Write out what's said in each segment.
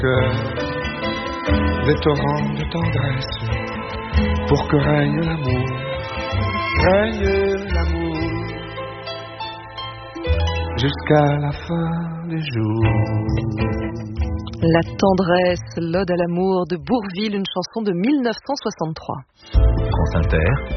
cœur des torrents de tendresse pour que règne l'amour, jusqu'à la fin des jours. La tendresse, l'ode à l'amour de Bourvil, une chanson de 1963. France Inter,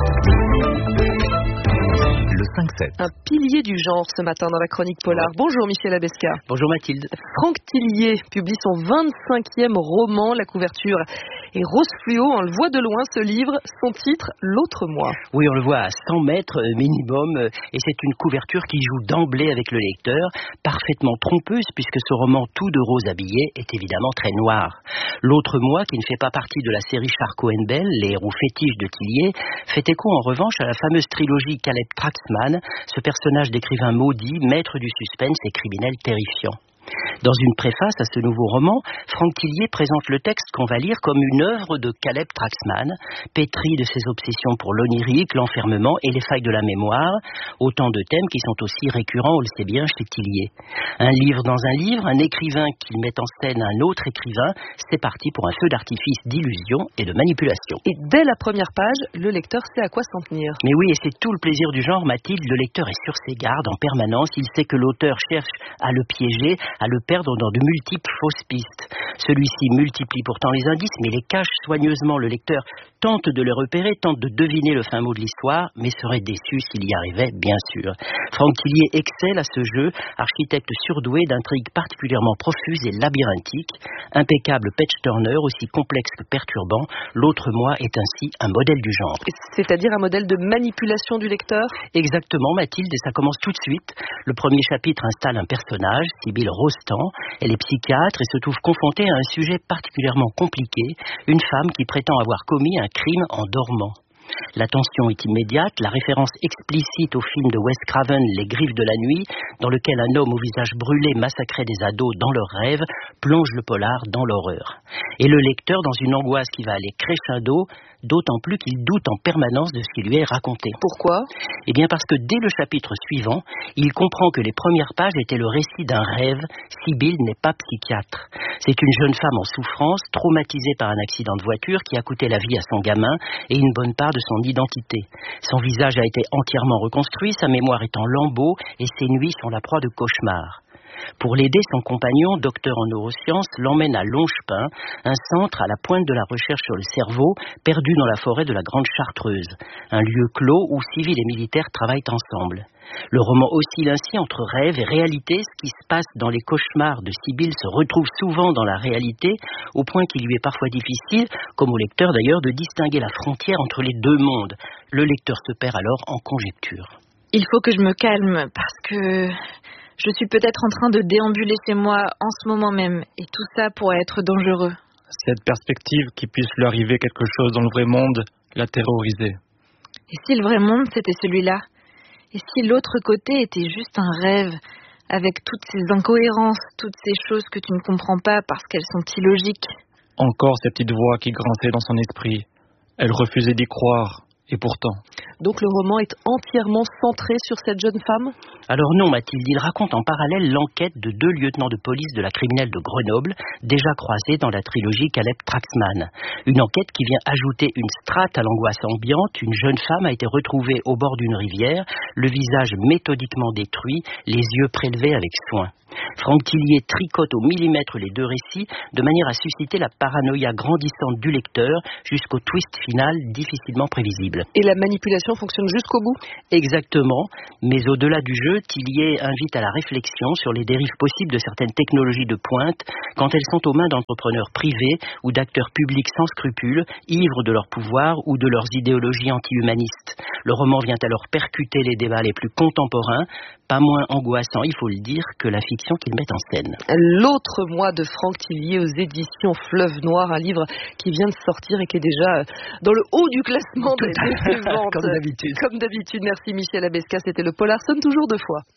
le 5-7. Un pilier du genre ce matin dans la chronique polar. Bonjour Michel Abesca. Bonjour Mathilde. Franck Tillier publie son 25e roman. La couverture est rose fluo. On le voit de loin, ce livre. Son titre, L'autre moi. Oui, on le voit à 100 mètres minimum. Et c'est une couverture qui joue d'emblée avec le lecteur, parfaitement trompeuse puisque ce roman tout de rose habillé est évidemment très noir. L'autre moi, qui ne fait pas partie de la série Charcot&Bell, les héros fétiches de Tillier, fait écho en revanche à la fameuse trilogie Caleb Traxman, ce personnage d'écrivain maudit, maître du suspense et criminel terrifiant. Dans une préface à ce nouveau roman, Franck Tillier présente le texte qu'on va lire comme une œuvre de Caleb Traxman, pétri de ses obsessions pour l'onirique, l'enfermement et les failles de la mémoire, autant de thèmes qui sont aussi récurrents, on le sait bien, chez Tillier. Un livre dans un livre, un écrivain qui met en scène un autre écrivain, c'est parti pour un feu d'artifice d'illusion et de manipulation. Et dès la première page, le lecteur sait à quoi s'en tenir. Mais oui, et c'est tout le plaisir du genre, Mathilde, le lecteur est sur ses gardes en permanence, il sait que l'auteur cherche à le piéger, à le perdre dans de multiples fausses pistes. Celui-ci multiplie pourtant les indices, mais les cache soigneusement. Le lecteur tente de les repérer, tente de deviner le fin mot de l'histoire, mais serait déçu s'il y arrivait, bien sûr. Franck Tillier excelle à ce jeu, architecte surdoué d'intrigues particulièrement profuses et labyrinthiques. Impeccable page-turner, aussi complexe que perturbant, L'autre moi est ainsi un modèle du genre. C'est-à-dire un modèle de manipulation du lecteur ? Exactement, Mathilde, et ça commence tout de suite. Le premier chapitre installe un personnage, Sibylle Rostand. Elle est psychiatre et se trouve confrontée à un sujet particulièrement compliqué, une femme qui prétend avoir commis un crime en dormant. La tension est immédiate, la référence explicite au film de Wes Craven, Les Griffes de la nuit, dans lequel un homme au visage brûlé massacrait des ados dans leurs rêves, plonge le polar dans l'horreur. Et le lecteur dans une angoisse qui va aller crescendo, d'autant plus qu'il doute en permanence de ce qui lui est raconté. Pourquoi ? Eh bien parce que dès le chapitre suivant, il comprend que les premières pages étaient le récit d'un rêve. Sibylle n'est pas psychiatre. C'est une jeune femme en souffrance, traumatisée par un accident de voiture qui a coûté la vie à son gamin et une bonne part de son identité. Son visage a été entièrement reconstruit, sa mémoire est en lambeaux et ses nuits sont la proie de cauchemars. Pour l'aider, son compagnon, docteur en neurosciences, l'emmène à Longepin, un centre à la pointe de la recherche sur le cerveau, perdu dans la forêt de la Grande Chartreuse, un lieu clos où civils et militaires travaillent ensemble. Le roman oscille ainsi entre rêve et réalité. Ce qui se passe dans les cauchemars de Sibylle se retrouve souvent dans la réalité, au point qu'il lui est parfois difficile, comme au lecteur d'ailleurs, de distinguer la frontière entre les deux mondes. Le lecteur se perd alors en conjecture. Il faut que je me calme parce que je suis peut-être en train de déambuler chez moi en ce moment même, et tout ça pourrait être dangereux. Cette perspective qu'il puisse lui arriver quelque chose dans le vrai monde l'a terrorisée. Et si le vrai monde, c'était celui-là ? Et si l'autre côté était juste un rêve, avec toutes ces incohérences, toutes ces choses que tu ne comprends pas parce qu'elles sont illogiques ? Encore cette petite voix qui grinçait dans son esprit. Elle refusait d'y croire, et pourtant... Donc le roman est entièrement centré sur cette jeune femme ? Alors non, Mathilde, il raconte en parallèle l'enquête de 2 lieutenants de police de la criminelle de Grenoble, déjà croisés dans la trilogie Caleb Traxman. Une enquête qui vient ajouter une strate à l'angoisse ambiante. Une jeune femme a été retrouvée au bord d'une rivière, le visage méthodiquement détruit, les yeux prélevés avec soin. Franck Tillier tricote au millimètre les 2 récits, de manière à susciter la paranoïa grandissante du lecteur, jusqu'au twist final difficilement prévisible. Et la manipulation fonctionne jusqu'au bout ? Exactement, mais au-delà du jeu, Tillier invite à la réflexion sur les dérives possibles de certaines technologies de pointe quand elles sont aux mains d'entrepreneurs privés ou d'acteurs publics sans scrupules, ivres de leur pouvoir ou de leurs idéologies anti-humanistes. Le roman vient alors percuter les débats les plus contemporains, pas moins angoissants, il faut le dire, que la fiction qu'il met en scène. L'autre moi de Franck Tillier aux éditions Fleuve Noir, un livre qui vient de sortir et qui est déjà dans le haut du classement des ventes. Comme d'habitude. Merci Michel Abesca, c'était le Polar sonne toujours 2 fois.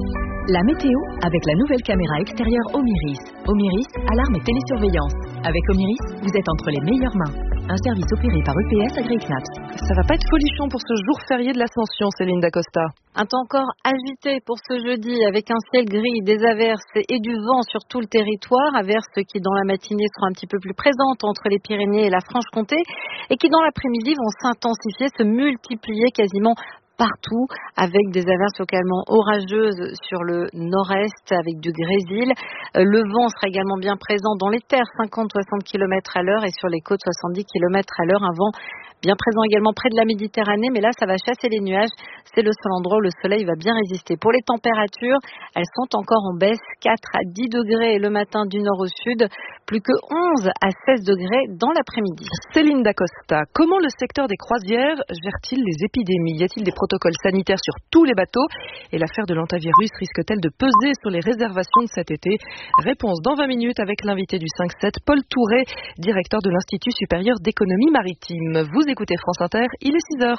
La météo avec la nouvelle caméra extérieure Omiris. Omiris, alarme et télésurveillance. Avec Omiris, vous êtes entre les meilleures mains. un service opéré par EPS AgriKnaps. Ça va pas être folichon pour ce jour férié de l'Ascension, Céline Dacosta. Un temps encore agité pour ce jeudi avec un ciel gris, des averses et du vent sur tout le territoire. Averses qui dans la matinée seront un petit peu plus présentes entre les Pyrénées et la Franche-Comté et qui dans l'après-midi vont s'intensifier, se multiplier quasiment partout avec des averses localement orageuses sur le nord-est avec du grésil. Le vent sera également bien présent dans les terres, 50-60 km à l'heure et sur les côtes 70 km à l'heure. Un vent bien présent également près de la Méditerranée, mais là ça va chasser les nuages. C'est le seul endroit où le soleil va bien résister. Pour les températures, elles sont encore en baisse, 4 à 10 degrés le matin du nord au sud, plus que 11 à 16 degrés dans l'après-midi. Céline Dacosta, comment le secteur des croisières gère-t-il les épidémies? Y a-t-il des protocoles sanitaires sur tous les bateaux? Et l'affaire de l'hantavirus risque-t-elle de peser sur les réservations de cet été? Réponse dans 20 minutes avec l'invité du 5-7, Paul Touré, directeur de l'Institut supérieur d'économie maritime. Vous écoutez France Inter, il est 6h.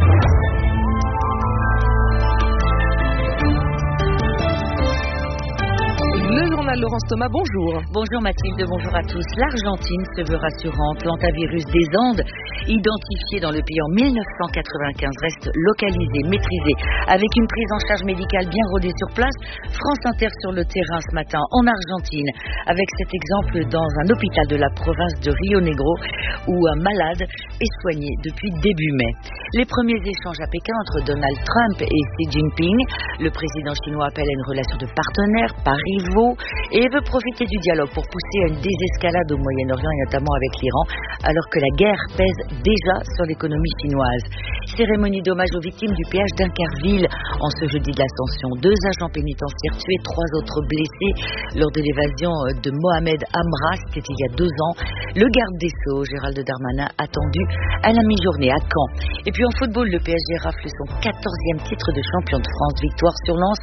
Le journal Laurence Thomas, bonjour. Bonjour Mathilde, bonjour à tous. L'Argentine se veut rassurante. L'hantavirus des Andes, identifié dans le pays en 1995, reste localisé, maîtrisé, avec une prise en charge médicale bien rodée sur place. France Inter sur le terrain ce matin en Argentine, avec cet exemple dans un hôpital de la province de Rio Negro, où un malade est soigné depuis début mai. Les premiers échanges à Pékin entre Donald Trump et Xi Jinping. Le président chinois appelle à une relation de partenaires, pas rivaux, et veut profiter du dialogue pour pousser à une désescalade au Moyen-Orient et notamment avec l'Iran, alors que la guerre pèse déjà sur l'économie chinoise. Cérémonie d'hommage aux victimes du péage d'Incarville en ce jeudi de l'Ascension. 2 agents pénitentiaires tués, 3 autres blessés lors de l'évasion de Mohamed Amra, c'était il y a 2 ans. Le garde des Sceaux, Gérald Darmanin, attendu à la mi-journée à Caen. Et puis en football, le PSG rafle son 14e titre de champion de France, victoire sur Lens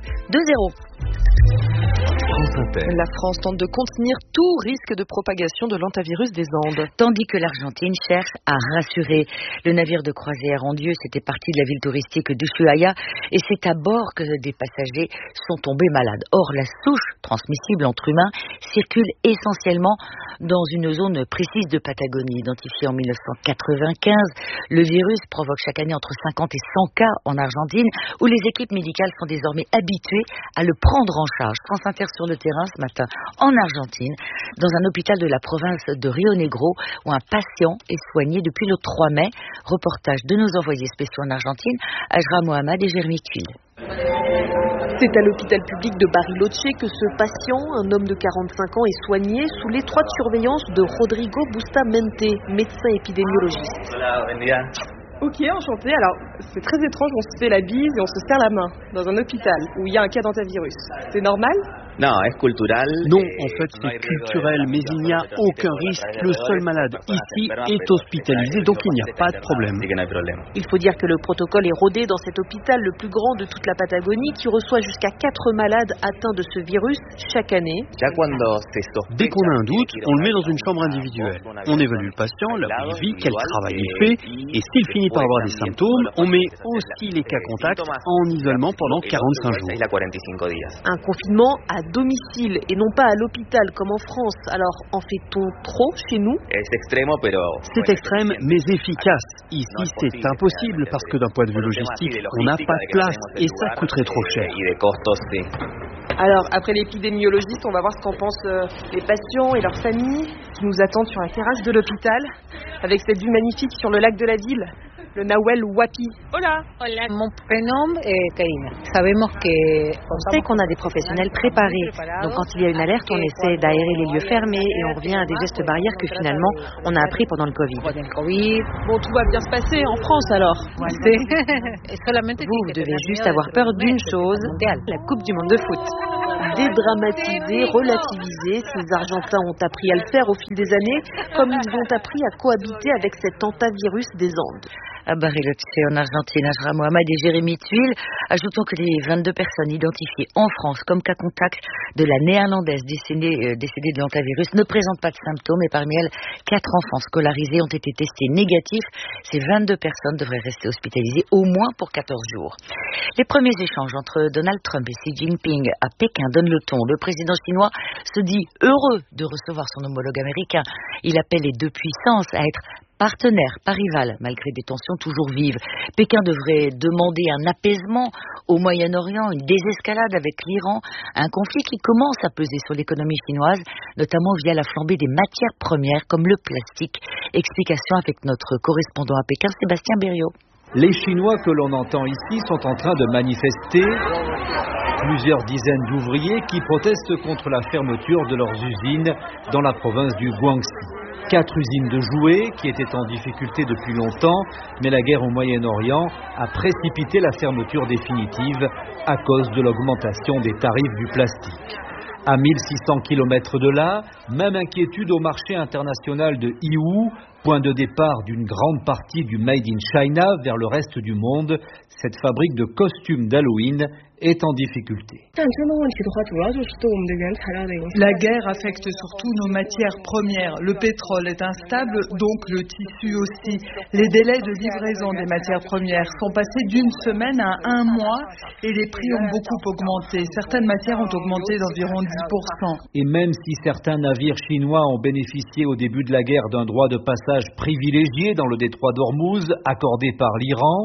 2-0. La France tente de contenir tout risque de propagation de l'hantavirus des Andes. Tandis que l'Argentine cherche à rassurer. Le navire de croisière Andieu, c'était parti de la ville touristique d'Ushuaia et c'est à bord que des passagers sont tombés malades. Or, la souche transmissible entre humains circule essentiellement dans une zone précise de Patagonie, identifiée en 1995. Le virus provoque chaque année entre 50 et 100 cas en Argentine, où les équipes médicales sont désormais habituées à le prendre en charge. France Inter sur le terrain ce matin en Argentine, dans un hôpital de la province de Rio Negro, où un patient est soigné depuis le 3 mai. Reportage de nos envoyés spéciaux en Argentine, Ajra Mohamed et Jérémy Tuile. C'est à l'hôpital public de Bariloche que ce patient, un homme de 45 ans, est soigné sous l'étroite surveillance de Rodrigo Bustamante, médecin épidémiologiste. Ok, enchanté. Alors, c'est très étrange, on se fait la bise et on se serre la main dans un hôpital où il y a un cas d'hantavirus. C'est normal ? Non, c'est culturel. Non, en fait, c'est culturel, mais il n'y a aucun risque. Le seul malade ici est hospitalisé, donc il n'y a pas de problème. Il faut dire que le protocole est rodé dans cet hôpital, le plus grand de toute la Patagonie, qui reçoit jusqu'à 4 malades atteints de ce virus chaque année. Dès qu'on a un doute, on le met dans une chambre individuelle. On évalue le patient, là où il vit, quel travail il fait, et s'il finit par avoir des symptômes, on met aussi les cas contacts en isolement pendant 45 jours. Un confinement à domicile et non pas à l'hôpital comme en France. Alors, en fait-on trop chez nous ? C'est extrême mais efficace. Ici, c'est impossible parce que d'un point de vue logistique, on n'a pas de place et ça coûterait trop cher. Alors, après l'épidémiologiste, on va voir ce qu'en pensent les patients et leurs familles qui nous attendent sur la terrasse de l'hôpital avec cette vue magnifique sur le lac de la ville. Le Nahuel Huapi. Hola. Hola. Mon prénom est Karina. On sait qu'on a des professionnels préparés. Donc quand il y a une alerte, on essaie d'aérer les lieux fermés et on revient à des gestes barrières que finalement on a appris pendant le Covid. Bon, tout va bien se passer en France alors. Vous devez juste avoir peur d'une chose, la Coupe du Monde de foot. Dédramatiser, relativiser, ces Argentins ont appris à le faire au fil des années, comme ils ont appris à cohabiter avec cet hantavirus des Andes. À Bariloche, en Argentine, Ajra Mohamed et Jérémy Tuile. Ajoutons que les 22 personnes identifiées en France comme cas contact de la néerlandaise décédée de l'hantavirus ne présentent pas de symptômes et parmi elles, 4 enfants scolarisés ont été testés négatifs. Ces 22 personnes devraient rester hospitalisées au moins pour 14 jours. Les premiers échanges entre Donald Trump et Xi Jinping à Pékin donnent le ton. Le président chinois se dit heureux de recevoir son homologue américain. Il appelle les deux puissances à être partenaire, pas rival, malgré des tensions toujours vives. Pékin devrait demander un apaisement au Moyen-Orient, une désescalade avec l'Iran, un conflit qui commence à peser sur l'économie chinoise, notamment via la flambée des matières premières comme le plastique. Explication avec notre correspondant à Pékin, Sébastien Berriot. Les Chinois que l'on entend ici sont en train de manifester. Plusieurs dizaines d'ouvriers qui protestent contre la fermeture de leurs usines dans la province du Guangxi. 4 usines de jouets qui étaient en difficulté depuis longtemps, mais la guerre au Moyen-Orient a précipité la fermeture définitive à cause de l'augmentation des tarifs du plastique. À 1600 km de là, même inquiétude au marché international de Yiwu, point de départ d'une grande partie du Made in China vers le reste du monde. Cette fabrique de costumes d'Halloween est en difficulté. La guerre affecte surtout nos matières premières. Le pétrole est instable, donc le tissu aussi. Les délais de livraison des matières premières sont passés d'une semaine à 1 mois et les prix ont beaucoup augmenté. Certaines matières ont augmenté d'environ 10%. Et même si certains navires chinois ont bénéficié au début de la guerre d'un droit de passage privilégié dans le détroit d'Ormuz, accordé par l'Iran,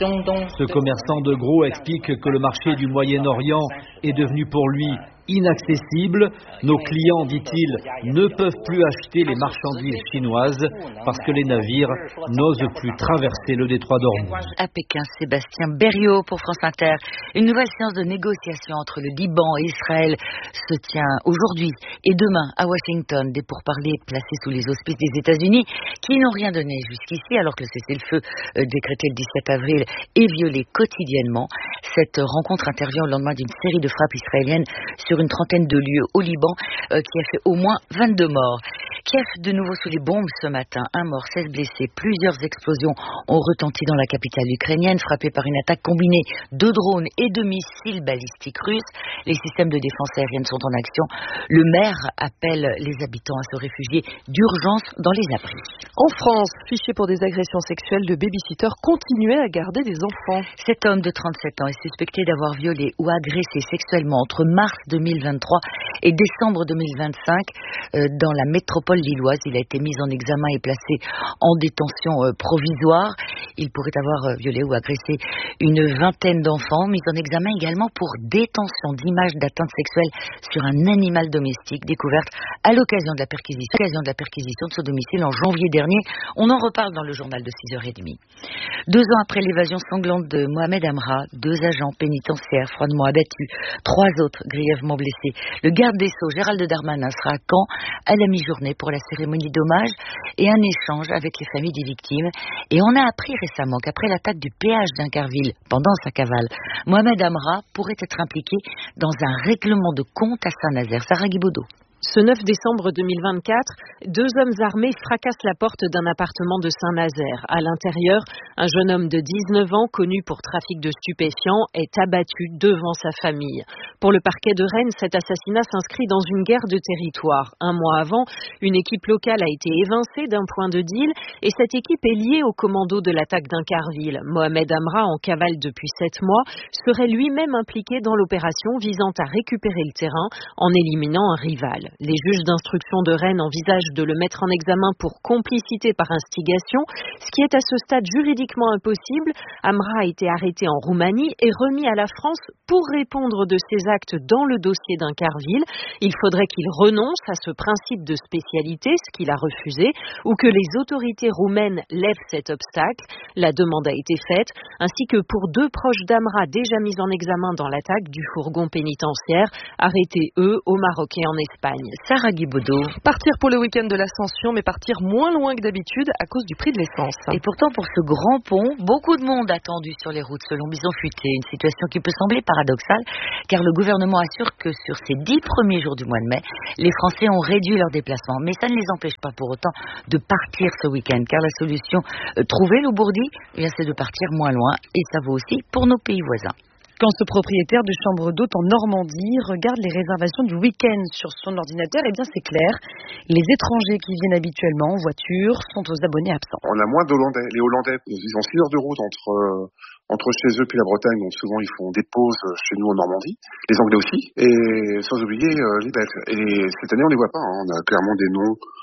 ce commerçant de gros explique que le marché du Moyen-Orient est devenu pour lui inaccessible. Nos clients, dit-il, ne peuvent plus acheter les marchandises chinoises parce que les navires n'osent plus traverser le détroit d'Ormuz. À Pékin, Sébastien Berriot pour France Inter. Une nouvelle séance de négociation entre le Liban et Israël se tient aujourd'hui et demain à Washington. Des pourparlers placés sous les auspices des États-Unis qui n'ont rien donné jusqu'ici alors que le cessez-le-feu décrété le 17 avril est violé quotidiennement. Cette rencontre intervient au lendemain d'une série de frappes israéliennes sur une trentaine de lieux au Liban qui a fait au moins 22 morts. Kiev de nouveau sous les bombes ce matin, 1 mort, 16 blessés. Plusieurs explosions ont retenti dans la capitale ukrainienne, frappée par une attaque combinée de drones et de missiles balistiques russes. Les systèmes de défense aérienne sont en action. Le maire appelle les habitants à se réfugier d'urgence dans les abris. En France, fiché pour des agressions sexuelles, le babysitter continuait à garder des enfants. Cet homme de 37 ans est suspecté d'avoir violé ou agressé sexuellement entre mars 2023 et décembre 2025 dans la métropole lilloise. Il a été mis en examen et placé en détention provisoire. Il pourrait avoir violé ou agressé une vingtaine d'enfants, mis en examen également pour détention d'images d'atteinte sexuelle sur un animal domestique découverte à l'occasion de la perquisition de son domicile en janvier dernier. On en reparle dans le journal de 6h30. 2 ans après l'évasion sanglante de Mohamed Amra, 2 agents pénitentiaires froidement abattus, 3 autres grièvement blessés. Le garde des Sceaux, Gérald Darmanin, sera à Caen à la mi-journée pour la cérémonie d'hommage et un échange avec les familles des victimes. Et on a appris récemment qu'après l'attaque du péage d'Incarville, pendant sa cavale, Mohamed Amra pourrait être impliqué dans un règlement de compte à Saint-Nazaire. Sarah Guibaudot. Ce 9 décembre 2024, 2 hommes armés fracassent la porte d'un appartement de Saint-Nazaire. À l'intérieur, un jeune homme de 19 ans, connu pour trafic de stupéfiants, est abattu devant sa famille. Pour le parquet de Rennes, cet assassinat s'inscrit dans une guerre de territoire. 1 mois avant, une équipe locale a été évincée d'un point de deal et cette équipe est liée au commando de l'attaque d'Incarville. Mohamed Amra, en cavale depuis 7 mois, serait lui-même impliqué dans l'opération visant à récupérer le terrain en éliminant un rival. Les juges d'instruction de Rennes envisagent de le mettre en examen pour complicité par instigation, ce qui est à ce stade juridiquement impossible. Amra a été arrêté en Roumanie et remis à la France pour répondre de ses actes dans le dossier d'Incarville. Il faudrait qu'il renonce à ce principe de spécialité, ce qu'il a refusé, ou que les autorités roumaines lèvent cet obstacle. La demande a été faite, ainsi que pour 2 proches d'Amra déjà mis en examen dans l'attaque du fourgon pénitentiaire, arrêtés eux au Maroc et en Espagne. Sarah Guibaudot. Partir pour le week-end de l'Ascension, mais partir moins loin que d'habitude à cause du prix de l'essence. Et pourtant, pour ce grand pont, beaucoup de monde attendu sur les routes selon Bison Futé. Une situation qui peut sembler paradoxale, car le gouvernement assure que sur ces 10 premiers jours du mois de mai, les Français ont réduit leurs déplacements. Mais ça ne les empêche pas pour autant de partir ce week-end, car la solution trouvée, Loubourdi, c'est de partir moins loin. Et ça vaut aussi pour nos pays voisins. Quand ce propriétaire de chambre d'hôte en Normandie regarde les réservations du week-end sur son ordinateur, eh bien c'est clair, les étrangers qui viennent habituellement en voiture sont aux abonnés absents. On a moins d'Hollandais. Les Hollandais, ils ont 6 heures de route entre chez eux puis la Bretagne, donc souvent ils font des pauses chez nous en Normandie. Les Anglais aussi, et sans oublier les Belges. Et cette année on les voit pas, hein. On a clairement des noms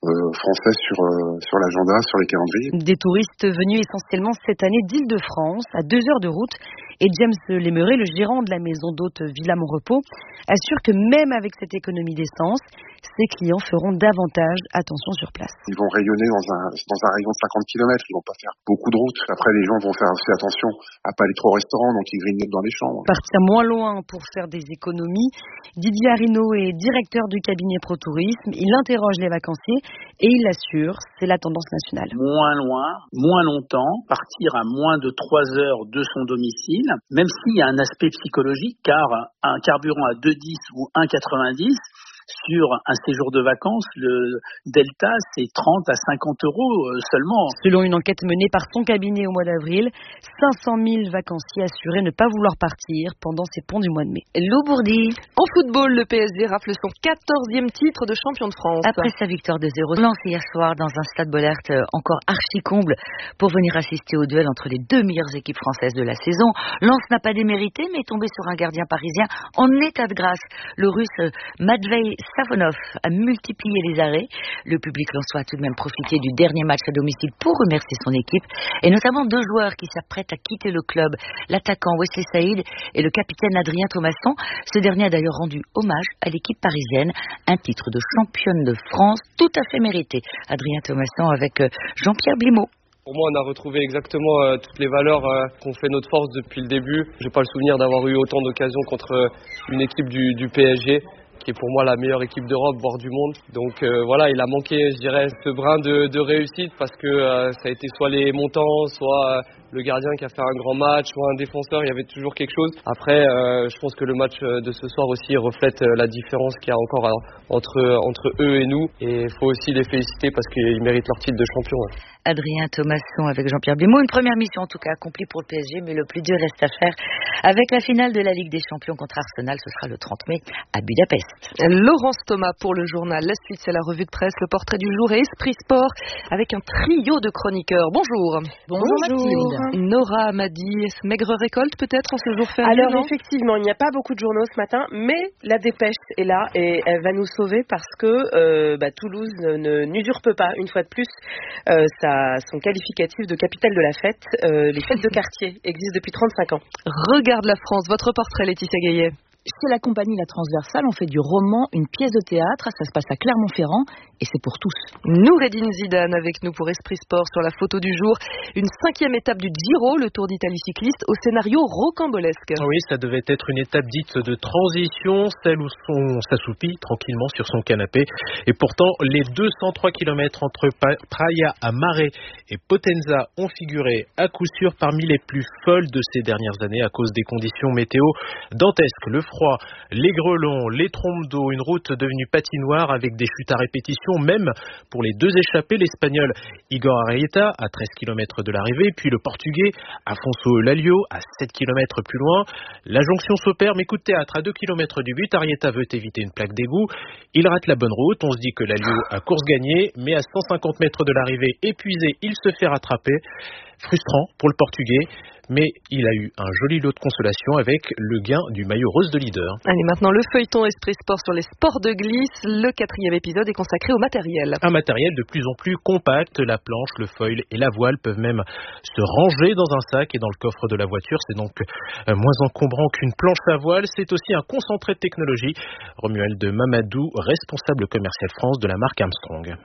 français sur l'agenda, sur les calendriers. Des touristes venus essentiellement cette année d'Île-de-France, à 2 heures de route. Et James Lemeray, le gérant de la maison d'hôtes Villa Monrepos, assure que même avec cette économie d'essence, ses clients feront davantage attention sur place. Ils vont rayonner dans un rayon de 50 km, ils vont pas faire beaucoup de routes. Après, les gens vont faire aussi attention à pas aller trop au restaurant, donc ils grignotent dans les chambres. Partir moins loin pour faire des économies. Didier Arinaud est directeur du cabinet ProTourisme. Il interroge les vacanciers et il l'assure, c'est la tendance nationale. Moins loin, moins longtemps, partir à moins de 3 heures de son domicile, même s'il y a un aspect psychologique, car un carburant à 2,10 ou 1,90 sur un séjour de vacances, le delta, c'est 30 à 50 euros seulement. Selon une enquête menée par son cabinet au mois d'avril, 500 000 vacanciers assuraient ne pas vouloir partir pendant ces ponts du mois de mai. Lourdi. En football, le PSG rafle son 14e titre de champion de France. Après sa victoire de 0, Lens hier soir dans un stade Bollaert encore archi-comble pour venir assister au duel entre les 2 meilleures équipes françaises de la saison. Lens n'a pas démérité, mais est tombé sur un gardien parisien en état de grâce. Le russe Matvei Savonov a multiplié les arrêts. Le public lensois a tout de même profité du dernier match à domicile pour remercier son équipe, et notamment 2 joueurs qui s'apprêtent à quitter le club, l'attaquant Wesley Saïd et le capitaine Adrien Thomasson. Ce dernier a d'ailleurs rendu hommage à l'équipe parisienne, un titre de championne de France tout à fait mérité. Adrien Thomasson avec Jean-Pierre Blimaud. Pour moi, on a retrouvé exactement toutes les valeurs qu'on fait notre force depuis le début. J'ai pas le souvenir d'avoir eu autant d'occasions contre une équipe du PSG, qui est pour moi la meilleure équipe d'Europe, voire du monde. Donc voilà, il a manqué, je dirais, ce brin de réussite, parce que ça a été soit les montants, soit le gardien qui a fait un grand match, soit un défenseur, il y avait toujours quelque chose. Après, je pense que le match de ce soir aussi reflète la différence qu'il y a encore entre eux et nous. Et il faut aussi les féliciter parce qu'ils méritent leur titre de champion. Ouais. Adrien Thomasson avec Jean-Pierre Blimaud. Une première mission en tout cas accomplie pour le PSG, mais le plus dur reste à faire avec la finale de la Ligue des Champions contre Arsenal. Ce sera le 30 mai à Budapest. Laurence Thomas pour le journal. La suite, c'est la revue de presse, le portrait du jour et Esprit Sport avec un trio de chroniqueurs. Bonjour. Bonjour Mathilde. Nora Amadi, maigre récolte peut-être en ce jour férié? Alors effectivement, il n'y a pas beaucoup de journaux ce matin, mais la dépêche est là et elle va nous sauver parce que Toulouse n'usurpe pas une fois de plus son qualificatif de capitale de la fête. Les fêtes de quartier existent depuis 35 ans. Regarde la France, votre portrait Laetitia Gaillet. Chez la compagnie La Transversale, on fait du roman une pièce de théâtre. Ça se passe à Clermont-Ferrand et c'est pour tous. Noureddine Zidane avec nous pour Esprit Sport sur la photo du jour. Une 5e étape du Giro, le Tour d'Italie cycliste, au scénario rocambolesque. Oui, ça devait être une étape dite de transition, celle où on s'assoupit tranquillement sur son canapé. Et pourtant, les 203 km entre Praia à Mare et Potenza ont figuré à coup sûr parmi les plus folles de ces dernières années à cause des conditions météo dantesques. Le froid, les grêlons, les trompes d'eau, une route devenue patinoire avec des chutes à répétition, même pour les 2 échappés, l'Espagnol Igor Arrieta à 13 km de l'arrivée, puis le Portugais Afonso Lalio à 7 km plus loin. La jonction s'opère, mais coup de théâtre à 2 km du but, Arrieta veut éviter une plaque d'égout. Il rate la bonne route, on se dit que Lalio a course gagnée, mais à 150 mètres de l'arrivée, épuisé, il se fait rattraper. Frustrant pour le Portugais, mais il a eu un joli lot de consolation avec le gain du maillot rose de leader. Allez, maintenant le feuilleton Esprit Sport sur les sports de glisse. Le 4e épisode est consacré au matériel. Un matériel de plus en plus compact. La planche, le foil et la voile peuvent même se ranger dans un sac et dans le coffre de la voiture. C'est donc moins encombrant qu'une planche à voile. C'est aussi un concentré de technologie. Romuald Mamadou, responsable commercial France de la marque Armstrong.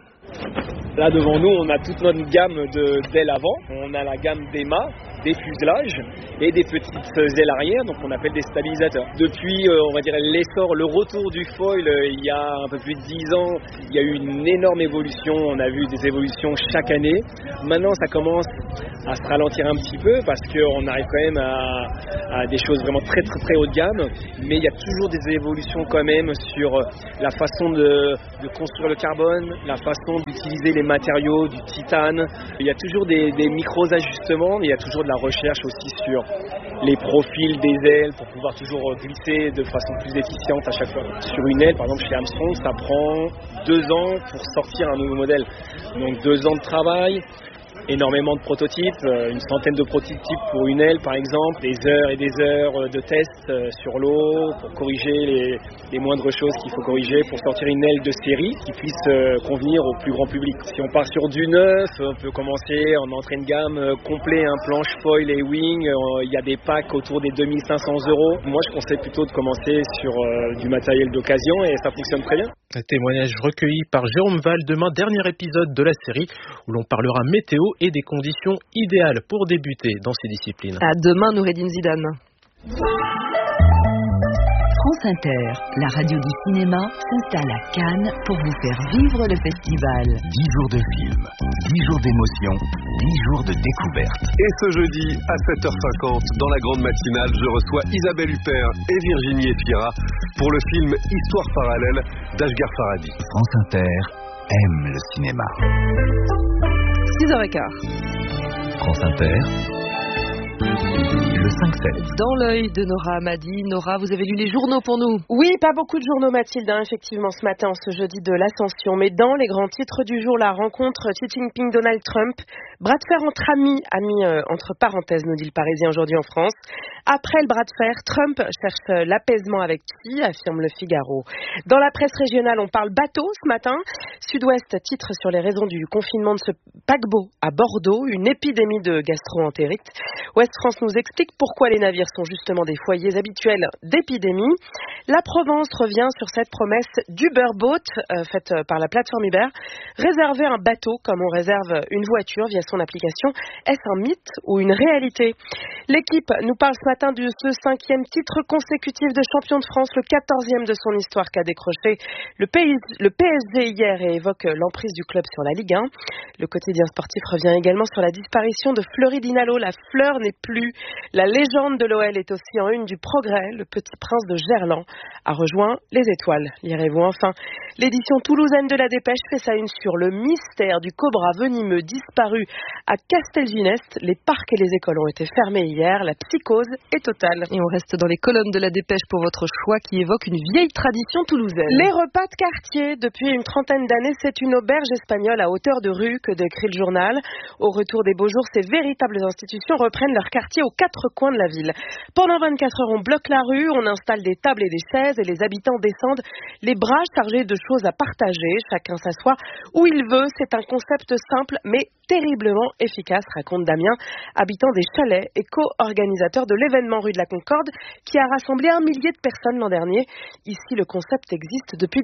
Là devant nous, on a toute notre gamme d'ailes avant. On a la gamme des mâts, des fuselages et des petites ailes arrière, donc on appelle des stabilisateurs. Depuis, on va dire, l'essor, le retour du foil, il y a un peu plus de 10 ans, il y a eu une énorme évolution. On a vu des évolutions chaque année. Maintenant, ça commence à se ralentir un petit peu parce qu'on arrive quand même à des choses vraiment très très très haut de gamme. Mais il y a toujours des évolutions quand même sur la façon de construire le carbone, la façon d'utiliser les matériaux, du titane. Il y a toujours des micro-ajustements, mais il y a toujours de la recherche aussi sur les profils des ailes pour pouvoir toujours glisser de façon plus efficiente à chaque fois. Sur une aile, par exemple chez Armstrong, ça prend 2 ans pour sortir un nouveau modèle. Donc 2 ans de travail, énormément de prototypes, une centaine de prototypes pour une aile par exemple, des heures et des heures de tests sur l'eau pour corriger les moindres choses qu'il faut corriger pour sortir une aile de série qui puisse convenir au plus grand public. Si on part sur du neuf, on peut commencer en entrée de gamme complet, planche foil et wing, il y a des packs autour des 2500 €. Moi je conseille plutôt de commencer sur du matériel d'occasion et ça fonctionne très bien. Un témoignage recueilli par Jérôme Val. Demain, dernier épisode de la série où l'on parlera météo et des conditions idéales pour débuter dans ces disciplines. À demain, Noureddine Zidane. France Inter, la radio du cinéma, s'installe à Cannes pour vous faire vivre le festival. 10 jours de film, 10 jours d'émotion, 10 jours de découverte. Et ce jeudi, à 7h50, dans la grande matinale, je reçois Isabelle Huppert et Virginie Efira pour le film Histoire parallèle d'Ashghar Farhadi. France Inter aime le cinéma. 6h15. France Inter. Le 5-7. Dans l'œil de Nora Hamadi. Nora, vous avez lu les journaux pour nous? Oui, pas beaucoup de journaux, Mathilde, effectivement, ce matin, ce jeudi de l'Ascension. Mais dans les grands titres du jour, la rencontre Xi Jinping-Donald Trump. Bras de fer entre amis, entre parenthèses, nous dit le Parisien aujourd'hui en France. Après le bras de fer, Trump cherche l'apaisement avec Xi, affirme le Figaro. Dans la presse régionale, on parle bateau ce matin. Sud-Ouest titre sur les raisons du confinement de ce paquebot à Bordeaux, une épidémie de gastro-entérite. Ouest France nous explique pourquoi les navires sont justement des foyers habituels d'épidémie. La Provence revient sur cette promesse d'Uberboat, faite par la plateforme Uber. Réserver un bateau comme on réserve une voiture via son application, est-ce un mythe ou une réalité? L'équipe nous parle ce matin de ce 5e titre consécutif de champion de France, le 14e de son histoire qu'a décroché le PSG hier et évoque l'emprise du club sur la Ligue 1. Le quotidien sportif revient également sur la disparition de Fleury Dinalo. La fleur n'est plus. La légende de l'OL est aussi en une du Progrès. Le petit prince de Gerland a rejoint les étoiles. Lirez-vous enfin. L'édition toulousaine de la Dépêche fait sa une sur le mystère du cobra venimeux disparu à Castelginest. Les parcs et les écoles ont été fermés hier. La psychose est totale. Et on reste dans les colonnes de la Dépêche pour votre choix qui évoque une vieille tradition toulousaine. Les repas de quartier. Depuis une trentaine d'années, c'est une auberge espagnole à hauteur de rue que décrit le journal. Au retour des beaux jours, ces véritables institutions reprennent leur quartier aux 4 coins de la ville. Pendant 24 heures, on bloque la rue, on installe des tables et des chaises et les habitants descendent les bras chargés de choses à partager. Chacun s'assoit où il veut. C'est un concept simple mais terriblement efficace, raconte Damien, habitant des chalets et co-organisateur de l'événement rue de la Concorde qui a rassemblé 1 millier de personnes l'an dernier. Ici, le concept existe depuis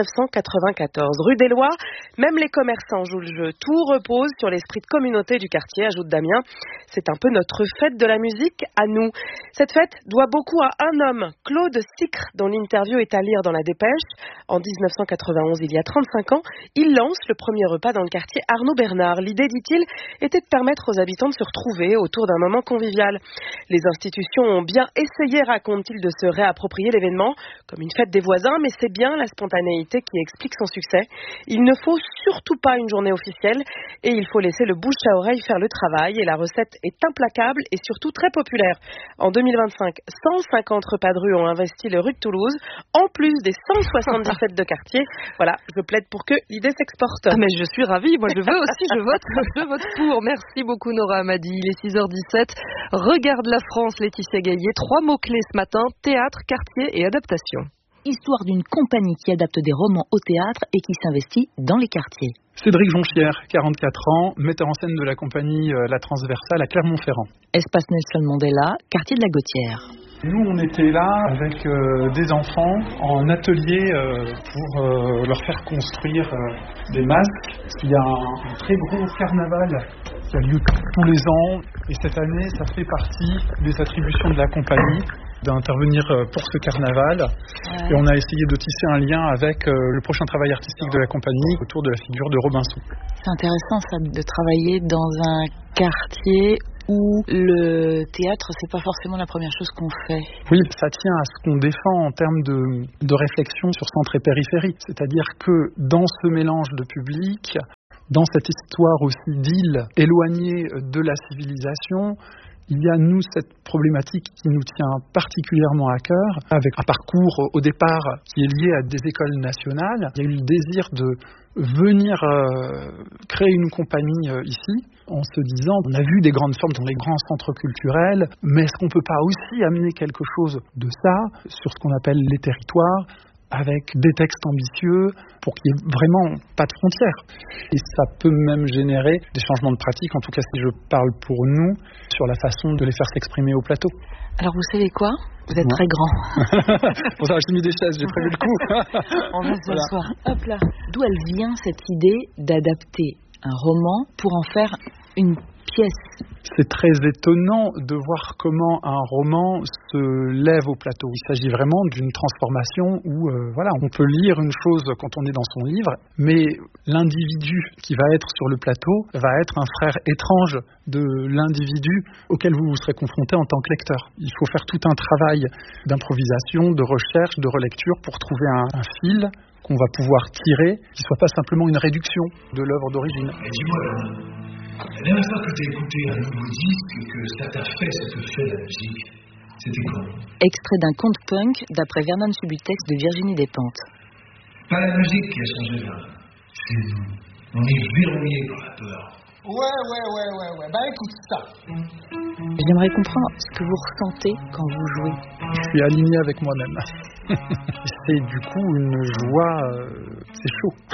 1994. Rue des Lois, même les commerçants jouent le jeu. Tout repose sur l'esprit de communauté du quartier, ajoute Damien. C'est un peu notre fête de la musique à nous. Cette fête doit beaucoup à un homme, Claude Sicre, dont l'interview est à lire dans la Dépêche. En 1991, il y a 35 ans, il lance le premier repas dans le quartier Arnaud Bernard. L'idée, dit-il, était de permettre aux habitants de se retrouver autour d'un moment convivial. Les institutions ont bien essayé, raconte-t-il, de se réapproprier l'événement comme une fête des voisins, mais c'est bien la spontanéité qui explique son succès. Il ne faut surtout pas une journée officielle et il faut laisser le bouche à oreille faire le travail et la recette est implacable et surtout très populaire. En 2025, 150 repas de rue ont investi les rues de Toulouse, en plus des 170 fêtes de quartier. Voilà, je plaide pour que l'idée s'exporte. Ah mais je suis ravie, moi je veux aussi, je vote pour. Merci beaucoup Nora Hamadi. Il est 6h17. Regarde la France, Laetitia Gaillet. 3 mots-clés ce matin, théâtre, quartier et adaptation. Histoire d'une compagnie qui adapte des romans au théâtre et qui s'investit dans les quartiers. Cédric Jonchière, 44 ans, metteur en scène de la compagnie La Transversale à Clermont-Ferrand. Espace Nelson Mandela, quartier de la Gautière. Nous, on était là avec des enfants en atelier pour leur faire construire des masques. Il y a un très gros carnaval qui a lieu tous les ans. Et cette année, ça fait partie des attributions de la compagnie d'intervenir pour ce carnaval. Ouais. Et on a essayé de tisser un lien avec le prochain travail artistique de la compagnie autour de la figure de Robinson. C'est intéressant ça, de travailler dans un quartier où le théâtre, c'est pas forcément la première chose qu'on fait. Oui, ça tient à ce qu'on défend en termes de réflexion sur centre et périphérie. C'est-à-dire que dans ce mélange de public, dans cette histoire aussi d'île éloignée de la civilisation, Il y a, nous, cette problématique qui nous tient particulièrement à cœur, avec un parcours au départ qui est lié à des écoles nationales. Il y a eu le désir de venir créer une compagnie ici, en se disant, on a vu des grandes formes dans les grands centres culturels, mais est-ce qu'on ne peut pas aussi amener quelque chose de ça sur ce qu'on appelle les territoires, avec des textes ambitieux pour qu'il n'y ait vraiment pas de frontières. Et ça peut même générer des changements de pratique, en tout cas si je parle pour nous, sur la façon de les faire s'exprimer au plateau. Alors vous savez quoi ? Vous êtes très grand. Pour ça, j'ai mis des chaises, j'ai prévu le coup. On va s'asseoir. Hop là. D'où elle vient cette idée d'adapter un roman pour en faire une pièce? C'est très étonnant de voir comment un roman se lève au plateau. Il s'agit vraiment d'une transformation où on peut lire une chose quand on est dans son livre, mais l'individu qui va être sur le plateau va être un frère étrange de l'individu auquel vous serez confronté en tant que lecteur. Il faut faire tout un travail d'improvisation, de recherche, de relecture pour trouver un fil qu'on va pouvoir tirer, qui ne soit pas simplement une réduction de l'œuvre d'origine. Et dis-moi, la dernière fois que tu as écouté un nouveau disque et que ça t'a fait ce que fait la musique, c'était quoi? Extrait d'un conte punk d'après Vernon Subutex de Virginie Despentes. Pas la musique qui a changé là, c'est nous. On est verrouillés par la peur. Ouais. Bah écoute ça. J'aimerais comprendre ce que vous ressentez quand vous jouez. Je suis aligné avec moi-même. C'est du coup une joie, c'est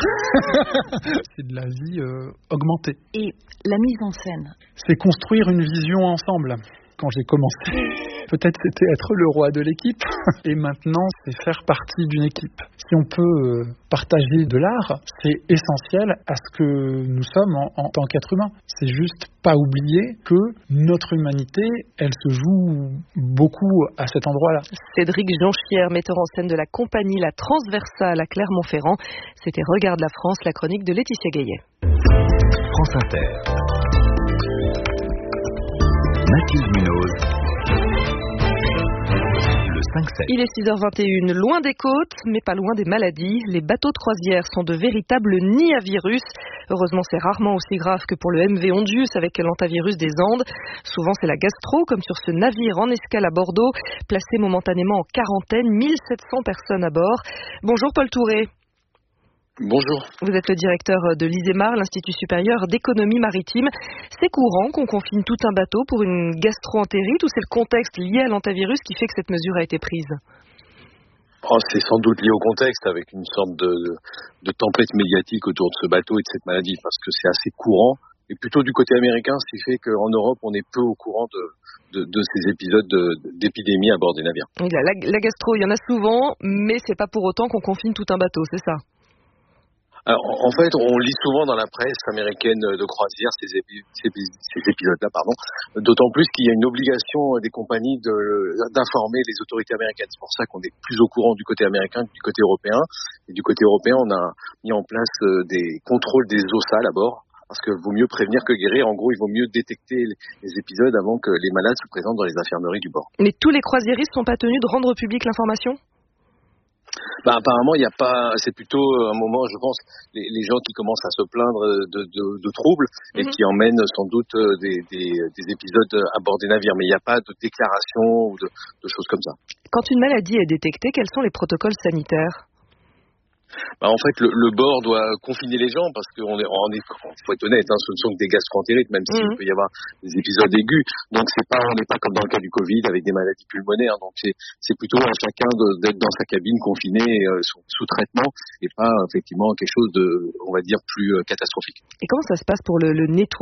chaud. C'est de la vie augmentée. Et la mise en scène? C'est construire une vision ensemble. Quand j'ai commencé, peut-être c'était être le roi de l'équipe, et maintenant c'est faire partie d'une équipe. Si on peut partager de l'art, c'est essentiel à ce que nous sommes en tant qu'être humain. C'est juste pas oublier que notre humanité, elle se joue beaucoup à cet endroit-là. Cédric Jonchière, metteur en scène de la compagnie La Transversale à Clermont-Ferrand. C'était Regarde la France, la chronique de Laetitia Gaillet. France Inter. Mathilde Munoz, le 5-7. Il est 6h21, loin des côtes, mais pas loin des maladies. Les bateaux de croisière sont de véritables nids à virus. Heureusement, c'est rarement aussi grave que pour le MV Ondius avec l'antivirus des Andes. Souvent, c'est la gastro, comme sur ce navire en escale à Bordeaux, placé momentanément en quarantaine, 1700 personnes à bord. Bonjour Paul Touré. Bonjour. Vous êtes le directeur de l'ISEMAR, l'Institut supérieur d'économie maritime. C'est courant qu'on confine tout un bateau pour une gastro-entérite ou c'est le contexte lié à l'antivirus qui fait que cette mesure a été prise? C'est sans doute lié au contexte, avec une sorte de tempête médiatique autour de ce bateau et de cette maladie, parce que c'est assez courant, et plutôt du côté américain, ce qui fait qu'en Europe, on est peu au courant de ces épisodes d'épidémie à bord des navires. La gastro, il y en a souvent, mais c'est pas pour autant qu'on confine tout un bateau, c'est ça? Alors, en fait, on lit souvent dans la presse américaine de croisière ces épisodes-là, d'autant plus qu'il y a une obligation des compagnies d'informer les autorités américaines. C'est pour ça qu'on est plus au courant du côté américain que du côté européen. Et du côté européen, on a mis en place des contrôles des eaux sales à bord, parce que vaut mieux prévenir que guérir. En gros, il vaut mieux détecter les épisodes avant que les malades se présentent dans les infirmeries du bord. Mais tous les croisiéristes sont pas tenus de rendre publique l'information ? Apparemment, il n'y a pas. C'est plutôt un moment, je pense, les gens qui commencent à se plaindre de troubles et qui emmènent sans doute des épisodes à bord des navires. Mais il n'y a pas de déclaration ou de choses comme ça. Quand une maladie est détectée, quels sont les protocoles sanitaires ? En fait, le bord doit confiner les gens parce qu'on faut être honnête, ce ne sont que des gastro-entérites, même s'il peut y avoir des épisodes aigus. Donc on n'est pas comme dans le cas du Covid avec des maladies pulmonaires. Donc c'est plutôt à chacun d'être dans sa cabine confiné sous traitement et pas effectivement quelque chose on va dire, plus catastrophique. Et comment ça se passe pour le nettoyage ?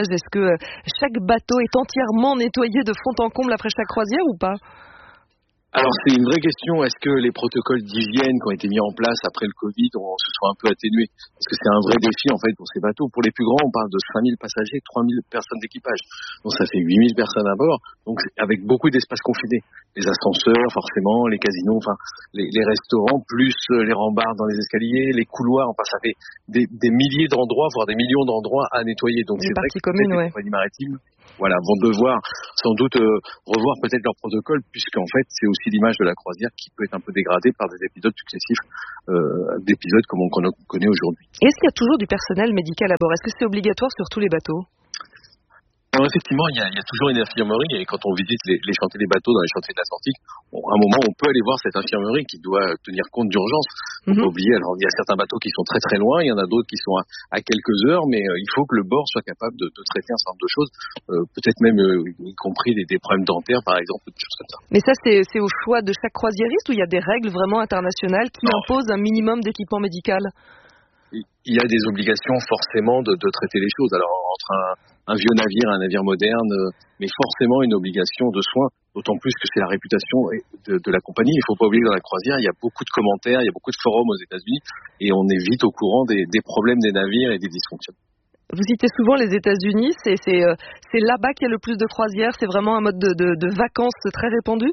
Est-ce que chaque bateau est entièrement nettoyé de fond en comble après chaque croisière ou pas ? Alors c'est une vraie question, est-ce que les protocoles d'hygiène qui ont été mis en place après le Covid se sont un peu atténués? Parce que c'est un vrai défi en fait pour ces bateaux. Pour les plus grands, on parle de 5000 passagers, 3000 personnes d'équipage. Donc ça fait 8000 personnes à bord, donc avec beaucoup d'espaces confinés. Les ascenseurs forcément, les casinos, les restaurants, plus les rambardes dans les escaliers, les couloirs, ça fait des milliers d'endroits, voire des millions d'endroits à nettoyer. Donc c'est vrai que les compagnies maritimes vont devoir sans doute revoir peut-être leur protocole, puisqu'en fait c'est aussi l'image de la croisière qui peut être un peu dégradée par des épisodes successifs d'épisodes comme on connaît aujourd'hui. Est-ce qu'il y a toujours du personnel médical à bord ? Est-ce que c'est obligatoire sur tous les bateaux ? Alors effectivement, il y a toujours une infirmerie et quand on visite les chantiers des bateaux dans les chantiers de l'Atlantique, à un moment on peut aller voir cette infirmerie qui doit tenir compte d'urgence. Faut pas oublier, alors il y a certains bateaux qui sont très très loin, il y en a d'autres qui sont à quelques heures, mais il faut que le bord soit capable de traiter un certain nombre de choses, peut-être même y compris des problèmes dentaires par exemple, des choses comme ça. Mais ça c'est au choix de chaque croisiériste ou il y a des règles vraiment internationales qui imposent un minimum d'équipement médical? Il y a des obligations forcément de traiter les choses. Alors entre un vieux navire et un navire moderne, mais forcément une obligation de soins, d'autant plus que c'est la réputation de la compagnie. Il ne faut pas oublier que dans la croisière, il y a beaucoup de commentaires, il y a beaucoup de forums aux États-Unis et on est vite au courant des problèmes des navires et des dysfonctionnements. Vous citez souvent les États-Unis, c'est là-bas qu'il y a le plus de croisières, c'est vraiment un mode de vacances très répandu?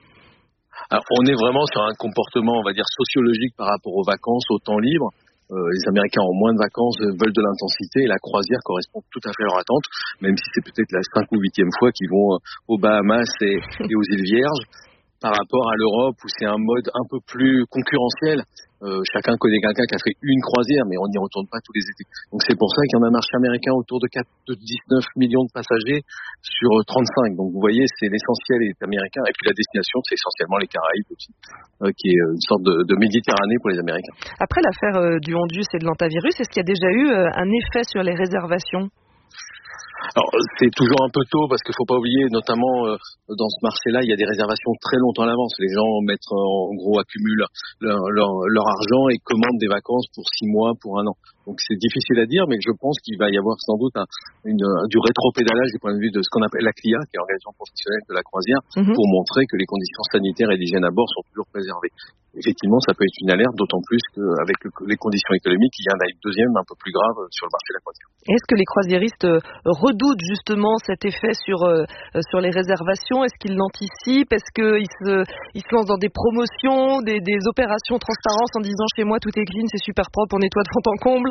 Alors, on est vraiment sur un comportement, on va dire, sociologique par rapport aux vacances, au temps libre. Les Américains ont moins de vacances, veulent de l'intensité et la croisière correspond tout à fait à leur attente, même si c'est peut-être la 5e ou 8e fois qu'ils vont aux Bahamas et aux îles Vierges. Par rapport à l'Europe où c'est un mode un peu plus concurrentiel, chacun connaît quelqu'un qui a fait une croisière, mais on n'y retourne pas tous les étés. Donc c'est pour ça qu'il y en a un marché américain autour de 19 millions de passagers sur 35. Donc vous voyez, c'est l'essentiel est américain. Et puis la destination, c'est essentiellement les Caraïbes aussi, qui est une sorte de Méditerranée pour les Américains. Après l'affaire du Hondus et de l'antavirus, est-ce qu'il y a déjà eu un effet sur les réservations ? Alors c'est toujours un peu tôt parce qu'il faut pas oublier, notamment dans ce marché-là, il y a des réservations très longtemps à l'avance. Les gens mettent en gros accumulent leur argent et commandent des vacances pour 6 mois, pour 1 an. Donc c'est difficile à dire, mais je pense qu'il va y avoir sans doute du rétropédalage du point de vue de ce qu'on appelle la CLIA, qui est l'organisation professionnelle de la croisière, pour montrer que les conditions sanitaires et d'hygiène à bord sont toujours préservées. Effectivement, ça peut être une alerte, d'autant plus qu'avec les conditions économiques, il y en a une deuxième un peu plus grave sur le marché de la croisière. Est-ce que les croisiéristes redoutent justement cet effet sur les réservations? Est-ce qu'ils l'anticipent? Est-ce qu'ils se lancent dans des promotions, des opérations transparence en disant chez moi tout est clean, c'est super propre, on nettoie de fond en comble?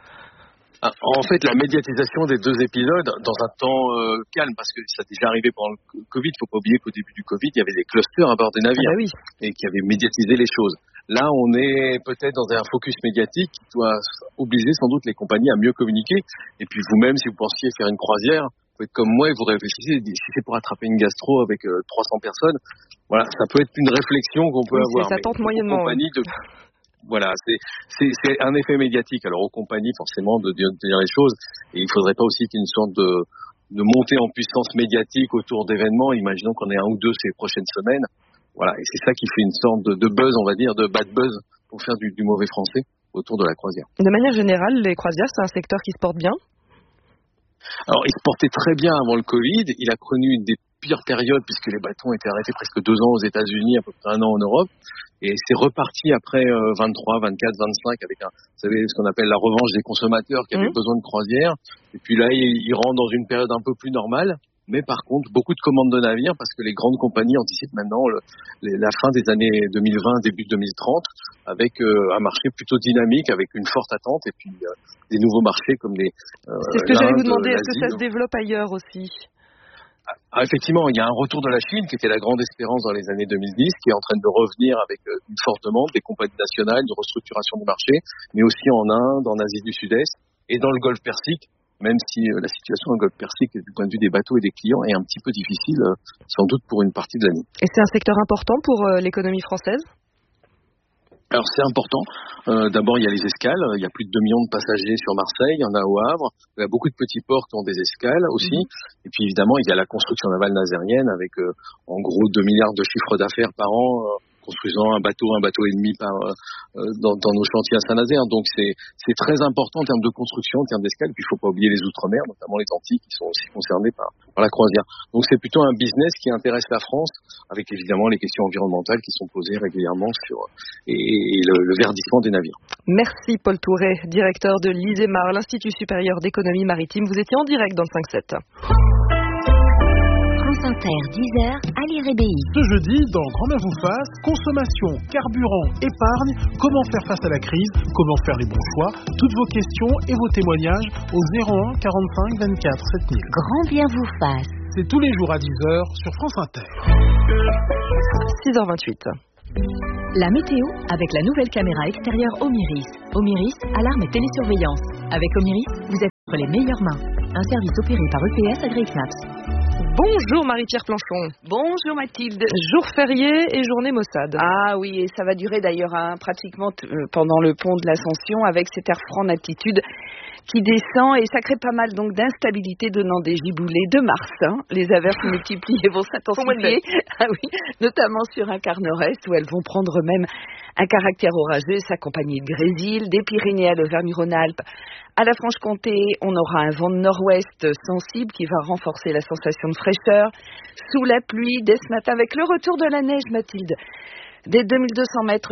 En fait, la médiatisation des 2 épisodes dans un temps calme, parce que ça a déjà arrivé pendant le Covid. Il ne faut pas oublier qu'au début du Covid, il y avait des clusters à bord des navires et qui avaient médiatisé les choses. Là, on est peut-être dans un focus médiatique qui doit obliger sans doute les compagnies à mieux communiquer. Et puis vous-même, si vous pensiez faire une croisière, vous êtes comme moi et vous réfléchissez, si c'est pour attraper une gastro avec 300 personnes, voilà, ça peut être une réflexion qu'on peut avoir. Ça tente moyennement. Voilà, c'est un effet médiatique. Alors aux compagnies forcément de dire les choses, et il faudrait pas aussi qu'il y ait une sorte de montée en puissance médiatique autour d'événements. Imaginons qu'on ait 1 ou 2 ces prochaines semaines. Voilà, et c'est ça qui fait une sorte de buzz, on va dire, de bad buzz, pour faire du mauvais français autour de la croisière. De manière générale, les croisières, c'est un secteur qui se porte bien? Alors, il se portait très bien avant le Covid. Il a connu une des pires périodes puisque les bateaux ont été arrêtés presque 2 ans aux États-Unis, à peu près 1 an en Europe. Et c'est reparti après 23, 24, 25 avec vous savez, ce qu'on appelle la revanche des consommateurs qui avaient besoin de croisières. Et puis là, il rentre dans une période un peu plus normale. Mais par contre, beaucoup de commandes de navires parce que les grandes compagnies anticipent maintenant la fin des années 2020, début 2030, avec un marché plutôt dynamique, avec une forte attente et puis des nouveaux marchés comme les. C'est ce que j'allais vous demander. Est-ce que ça se développe ailleurs aussi? Effectivement, il y a un retour de la Chine qui était la grande espérance dans les années 2010, qui est en train de revenir avec une forte demande des compagnies nationales, une restructuration du marché, mais aussi en Inde, en Asie du Sud-Est et dans le Golfe Persique. Même si la situation au Golfe Persique, du point de vue des bateaux et des clients, est un petit peu difficile, sans doute pour une partie de l'année. Et c'est un secteur important pour l'économie française? Alors c'est important. D'abord, il y a les escales. Il y a plus de 2 millions de passagers sur Marseille. Il y en a au Havre. Il y a beaucoup de petits ports qui ont des escales aussi. Et puis évidemment, il y a la construction navale nazérienne avec en gros 2 milliards de chiffre d'affaires par an. Construisant un bateau et demi dans nos chantiers à Saint-Nazaire. Donc c'est très important en termes de construction, en termes d'escale. Puis il ne faut pas oublier les Outre-mer, notamment les Antilles, qui sont aussi concernés par la croisière. Donc c'est plutôt un business qui intéresse la France, avec évidemment les questions environnementales qui sont posées régulièrement et le verdissement des navires. Merci Paul Touré, directeur de l'ISEMAR, l'Institut supérieur d'économie maritime. Vous étiez en direct dans le 5-7. France Inter, 10h, Ali Rébéi. Ce jeudi, dans Grand-mère vous fasse, consommation, carburant, épargne, comment faire face à la crise, comment faire les bons choix, toutes vos questions et vos témoignages au 01 45 24 7000. Grand bien vous fasse. C'est tous les jours à 10h sur France Inter. 6h28. La météo avec la nouvelle caméra extérieure Omiris. Omiris, alarme et télésurveillance. Avec Omiris, vous êtes entre les meilleures mains. un service opéré par EPS AgriCnaps. Bonjour Marie-Pierre Planchon. Bonjour Mathilde. Jour férié et journée Mossad. Ah oui, et ça va durer d'ailleurs pratiquement pendant le pont de l'Ascension avec cet air franc d'altitude qui descend et ça crée pas mal donc d'instabilité donnant des giboulées de mars. Les averses multiplient et vont s'intensifier, notamment sur un quart nord-est où elles vont prendre même un caractère orageux, s'accompagner de grésil, des Pyrénées à l'Auvergne-Rhône-Alpes. À la Franche-Comté, on aura un vent de nord-ouest sensible qui va renforcer la sensation de fraîcheur. Sous la pluie, dès ce matin, avec le retour de la neige, Mathilde. Dès 1200 mètres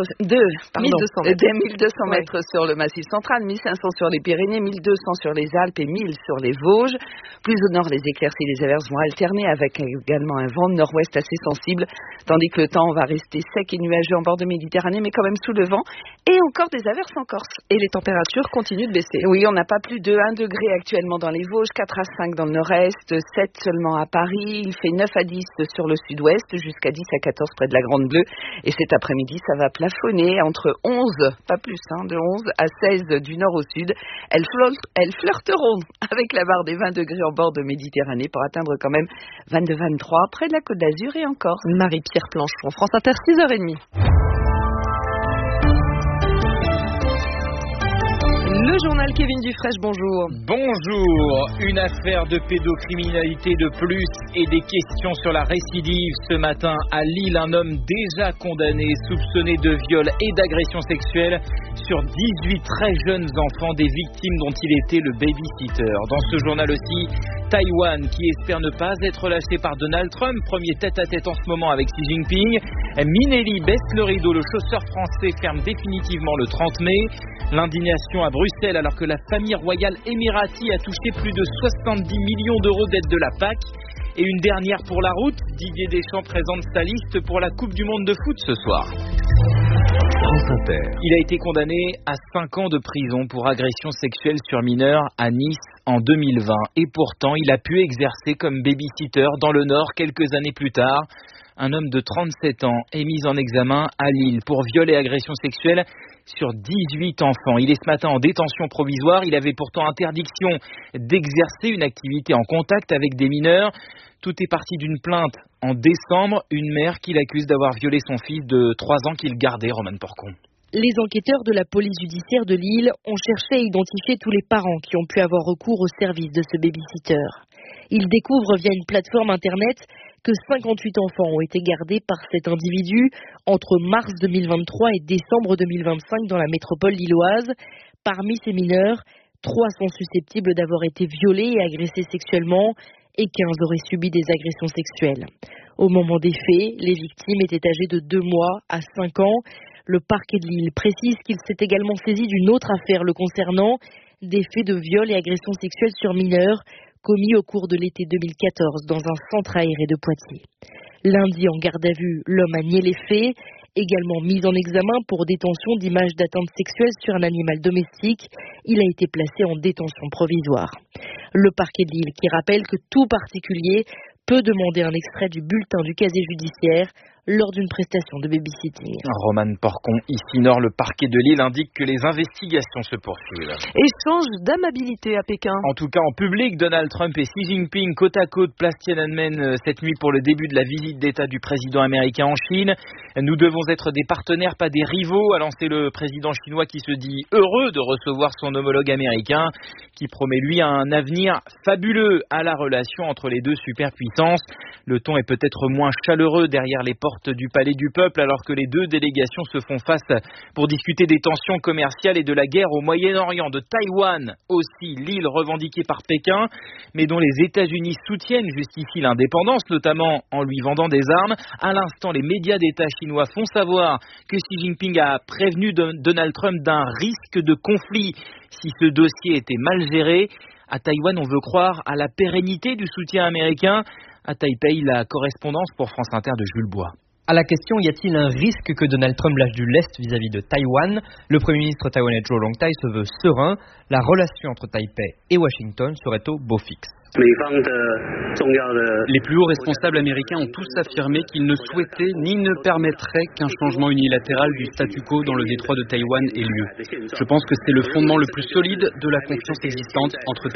sur le Massif central, 1500 sur les Pyrénées, 1200 sur les Alpes et 1000 sur les Vosges. Plus au nord, les éclaircies et les averses vont alterner avec également un vent de nord-ouest assez sensible, tandis que le temps va rester sec et nuageux en bord de Méditerranée, mais quand même sous le vent, et encore des averses en Corse. Et les températures continuent de baisser. Oui, on n'a pas plus de 1 degré actuellement dans les Vosges, 4 à 5 dans le nord-est, 7 seulement à Paris, il fait 9 à 10 sur le sud-ouest, jusqu'à 10 à 14 près de la Grande Bleue, et cet après-midi, ça va plafonner entre 11, pas plus, de 11 à 16 du nord au sud. Elles flirteront avec la barre des 20 degrés en bord de Méditerranée pour atteindre quand même 22-23 près de la Côte d'Azur et encore. Marie-Pierre Planchon, France Inter, 6h30. Le journal Kevin Dufresne, bonjour. Bonjour. Une affaire de pédocriminalité de plus et des questions sur la récidive. Ce matin à Lille, un homme déjà condamné, soupçonné de viol et d'agression sexuelle sur 18 très jeunes enfants, des victimes dont il était le babysitter. Dans ce journal aussi, Taïwan qui espère ne pas être lâché par Donald Trump, premier tête-à-tête en ce moment avec Xi Jinping. Minelli baisse le rideau, le chausseur français ferme définitivement le 30 mai. L'indignation à Bruxelles alors que la famille royale émirati a touché plus de 70 millions d'euros d'aide de la PAC. Et une dernière pour la route, Didier Deschamps présente sa liste pour la Coupe du Monde de foot ce soir. Il a été condamné à 5 ans de prison pour agression sexuelle sur mineurs à Nice en 2020. Et pourtant, il a pu exercer comme babysitter dans le Nord quelques années plus tard. Un homme de 37 ans est mis en examen à Lille pour viol et agression sexuelle sur 18 enfants. Il est ce matin en détention provisoire. Il avait pourtant interdiction d'exercer une activité en contact avec des mineurs. Tout est parti d'une plainte en décembre. Une mère qui l'accuse d'avoir violé son fils de 3 ans qu'il gardait, Romane Porcon. Les enquêteurs de la police judiciaire de Lille ont cherché à identifier tous les parents qui ont pu avoir recours au service de ce babysitter. Ils découvrent via une plateforme internet que 58 enfants ont été gardés par cet individu entre mars 2023 et décembre 2025 dans la métropole lilloise. Parmi ces mineurs, 3 sont susceptibles d'avoir été violés et agressés sexuellement et 15 auraient subi des agressions sexuelles. Au moment des faits, les victimes étaient âgées de 2 mois à 5 ans. Le parquet de Lille précise qu'il s'est également saisi d'une autre affaire le concernant, des faits de viol et agression sexuelle sur mineurs commis au cours de l'été 2014 dans un centre aéré de Poitiers. Lundi, en garde à vue, l'homme a nié les faits, également mis en examen pour détention d'images d'atteinte sexuelle sur un animal domestique. Il a été placé en détention provisoire. Le parquet de Lille qui rappelle que tout particulier peut demander un extrait du bulletin du casier judiciaire lors d'une prestation de babysitting. Romane Porcon, ici Nord, le parquet de Lille indique que les investigations se poursuivent. Échange d'amabilité à Pékin. En tout cas, en public, Donald Trump et Xi Jinping côte à côte, place Tiananmen cette nuit pour le début de la visite d'État du président américain en Chine. Nous devons être des partenaires, pas des rivaux, a lancé le président chinois qui se dit heureux de recevoir son homologue américain, qui promet lui un avenir fabuleux à la relation entre les deux superpuissances. Le ton est peut-être moins chaleureux derrière les portes du Palais du Peuple alors que les deux délégations se font face pour discuter des tensions commerciales et de la guerre au Moyen-Orient, de Taïwan aussi, l'île revendiquée par Pékin, mais dont les États-Unis soutiennent jusqu'ici l'indépendance, notamment en lui vendant des armes. À l'instant, les médias d'État chinois font savoir que Xi Jinping a prévenu Donald Trump d'un risque de conflit si ce dossier était mal géré. À Taïwan, on veut croire à la pérennité du soutien américain. À Taipei, la correspondance pour France Inter de Jules Bois. À la question, y a-t-il un risque que Donald Trump lâche du lest vis-à-vis de Taïwan? Le Premier ministre taïwanais Zhou Rongtai se veut serein. La relation entre Taipei et Washington serait au beau fixe. Les plus hauts responsables américains ont tous affirmé qu'ils ne souhaitaient ni ne permettraient qu'un changement unilatéral du statu quo dans le détroit de Taïwan ait lieu. Je pense que c'est le fondement le plus solide de la confiance existante entre